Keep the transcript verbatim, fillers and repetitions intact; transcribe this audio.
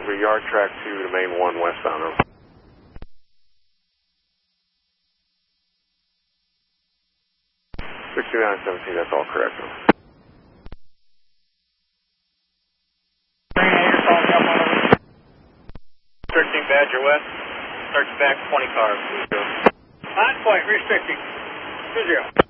Over yard track two to main one westbound. Over. sixty-nine seventeen, that's all correct. Over. Restricting Badger West. Search back twenty cars. On point, restricting. two zero.